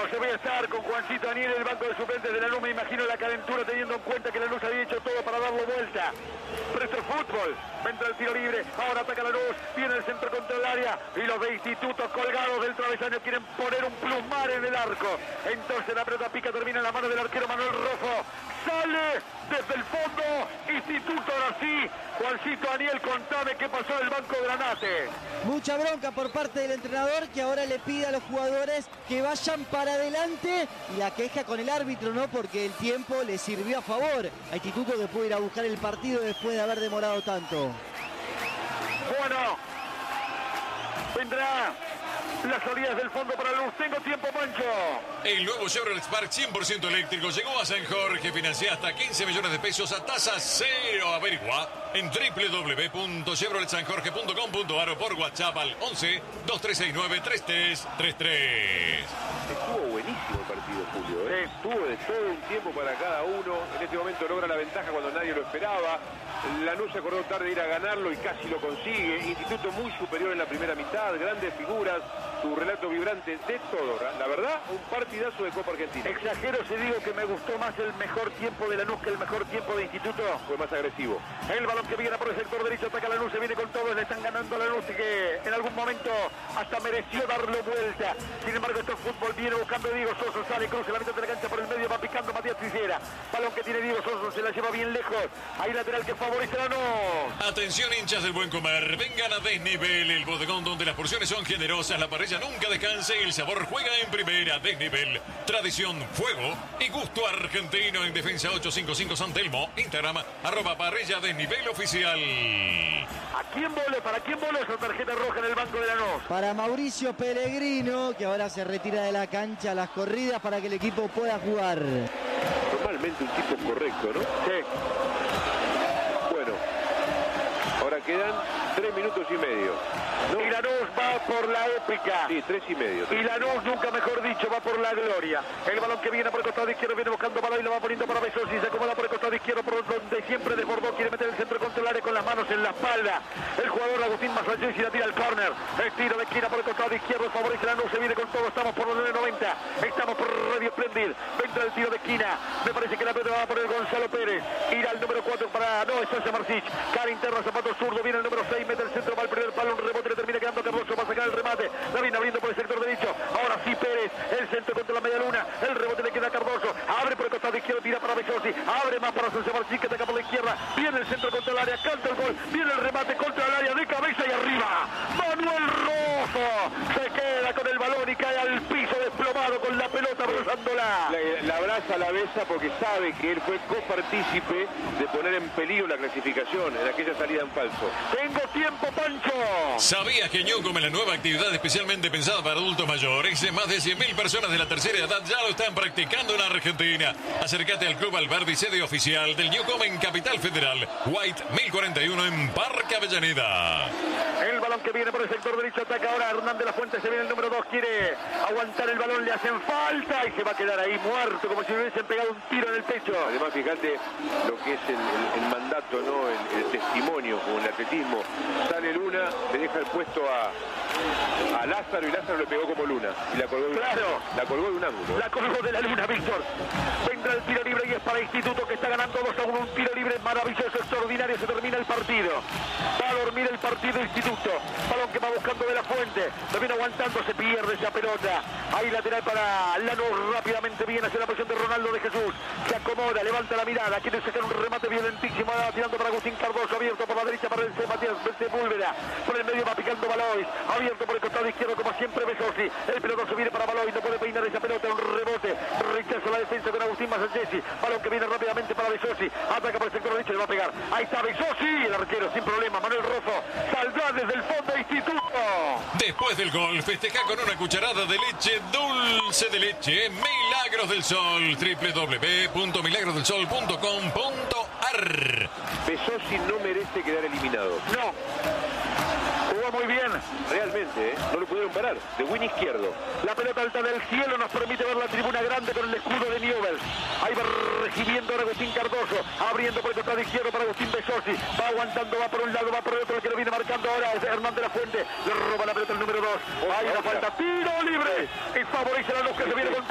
12 voy a estar con Juancito Daniel en el banco de suplentes de Lanús. Me imagino la calentura teniendo en cuenta que Lanús había hecho todo para darlo vuelta. Pero esto es fútbol. Entra el tiro libre. Ahora ataca Lanús. Viene el centro contra el área. Y los de Instituto colgados del travesaño quieren poner un plusmar en el arco. Entonces la pelota pica, termina en la mano del arquero Manuel Rofo. Sale desde el fondo. Instituto ahora sí. Juancito Daniel, contame qué pasó en el banco Granate. Mucha bronca por parte del entrenador, que ahora le pide a los jugadores que vayan para adelante, y la queja con el árbitro, ¿no? Porque el tiempo le sirvió a favor a Instituto, que pudo ir a buscar el partido después de haber demorado tanto. Bueno, vendrá las salidas del fondo para Luz. Tengo tiempo, Pancho. El nuevo Chevrolet Spark 100% eléctrico llegó a San Jorge. Financia hasta 15 millones de pesos a tasa cero. Averigua en www.chevroletsanjorge.com.ar o por WhatsApp al 11 2369 3333. Estuvo buenísimo el partido, Julio. Estuvo de todo un tiempo para cada uno. En este momento logra la ventaja cuando nadie lo esperaba. Lanús se acordó tarde de ir a ganarlo y casi lo consigue. Instituto muy superior en la primera mitad. Grandes figuras. Tu relato vibrante de todo. La verdad, un partidazo de Copa Argentina. Exagero si digo que me gustó más el mejor tiempo de Lanús que el mejor tiempo de Instituto. Fue más agresivo. El balón que viene por el sector derecho, ataca Lanús, se viene con todo, le están ganando a Lanús, que en algún momento hasta mereció darlo vuelta. Sin embargo, esto es fútbol, viene buscando Diego Soso, sale, cruza la mitad de la cancha por el medio, va picando Matías Trijera. Balón que tiene Diego Soso, se la lleva bien lejos. Hay lateral que favorece a Lanús. Atención, hinchas del buen comer, vengan a Desnivel, el bodegón donde las porciones son generosas, la parrilla nunca descansa y el sabor juega en primera. Desnivel, tradición, fuego y gusto argentino. En Defensa 855 San Telmo, Instagram, @parrilla Desnivel oficial. ¿A quién vole? ¿Para quién vole esa tarjeta roja en el banco de Lanús? Para Mauricio Pellegrino, que ahora se retira de la cancha a las corridas para que el equipo pueda jugar. Normalmente un tipo correcto, ¿no? Sí. Bueno, ahora quedan 3 minutos y medio. ¿No? Y Lanús va por la épica. Sí, 3 y medio. Y Lanús, nunca mejor dicho, va por la gloria. El balón que viene por el costado izquierdo, viene buscando balón y lo va poniendo para Besosi. Se acomoda por el costado izquierdo, por donde siempre desbordó. Quiere meter el centro contra el área con las manos en la espalda. El jugador Agustín Masallesi la tira al córner. El tiro de esquina por el costado izquierdo, favorece a Lanús. Se viene con todo, estamos por los 9.90. Estamos por Radio Splendid. Entra el tiro de esquina. Me parece que la pelota va a poner Gonzalo Pérez. Irá al número 4 para... No, es Sánchez Marcich. Cara interna, zapato zurdo. Viene el número 6, mete el centro, va al primer palo. Un rebote, le termina quedando Cardoso. Va a sacar el remate. La viene abriendo por el sector derecho. Ahora sí Pérez. El centro contra la media luna. El rebote le queda a Cardoso. Abre por el costado izquierdo. Tira para Besosi. Abre más para Sánchez Marcich, que ataca por la izquierda. Viene el centro contra el área. Canta el gol. Viene el remate contra el área de cabeza y arriba. Manuel Rofo. Se queda con el balón y cae al piso desplomado con la pelota rozándola. La abraza, la besa porque sabe que él fue copartícipe de poner en peligro la clasificación en aquella salida en falso. Tengo tiempo, Pancho. ¿Sabías que Newcom es la nueva actividad especialmente pensada para adultos mayores? Más de 100.000 personas de la tercera edad ya lo están practicando en Argentina. Acércate al Club Alberdi, sede oficial del Newcom en Capital Federal. White 1041 en Parque Avellaneda. El balón que viene por el sector derecho, ataca ahora Hernán de la Fuente, se viene el número 2, quiere aguantar el balón, le hacen falta y se va a quedar ahí muerto, como si le hubiesen pegado un tiro en el pecho. Además, fíjate lo que es el mandato, ¿no? El testimonio con el atletismo. Sale Luna, le deja el puesto a Lázaro y Lázaro le pegó como Luna. Y la colgó de la colgó de un ángulo. La colgó de la Luna, Víctor. Vendrá el tiro libre y es para Instituto, que está ganando 2-1. Un tiro libre maravilloso, extraordinario. Se termina el partido. Va a dormir el partido Instituto. Balón que va buscando de la Fuente. Lo viene aguantando, se pierde esa pelota. Ahí lateral para Lanús. Rápidamente viene hacia la posición de Ronaldo de Jesús. Se acomoda, levanta la mirada. Quiere sacar un remate violentísimo. Tirando para Agustín Cardoso. Abierto por la derecha para el Matías Sepúlveda. Por el medio va picando Balois. Abierto por el costado izquierdo, como siempre Besosi. El pelotazo viene para Balois. No puede peinar esa pelota. Un rebote. Rechaza la defensa con Agustín Masallesi. Balón que viene rápidamente para Besosi. Ataca por el sector derecho. Le va a pegar. Ahí está Besosi. El arquero sin problema. Manuel Rofo saldrá desde el fondo de Instituto. Después del gol, festeja con una cucharada de leche dulce de leche. Milagros del Sol. www.milagrosdelsol.com.ar. Besosi no merece quedar eliminado. No. Jugó muy bien. Realmente, no lo pudieron parar. De win izquierdo. La pelota alta del cielo nos permite ver la tribuna grande con el escudo de Newell's. Ahí va recibiendo a Agustín Cardoso. Abriendo por el costado izquierdo para Agustín Besosi. Va aguantando, va por un lado, va por el otro. El que lo viene marcando ahora es Hernán de la Fuente. Le roba la pelota el número 2. Ahí la falta. Tiro libre. Y favorece a Lanús, que se viene con